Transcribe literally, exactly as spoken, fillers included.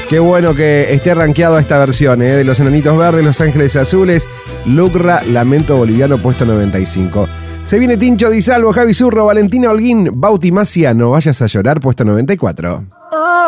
Qué bueno que esté rankeado esta versión, ¿eh? De Los Enanitos Verdes, Los Ángeles Azules, Lucra, Lamento Boliviano, puesto noventa y cinco. Se viene Tincho Di Salvo, Javi Zurro, Valentina Holguín, Bauti Maciano, Vayas a Llorar, puesto noventa y cuatro.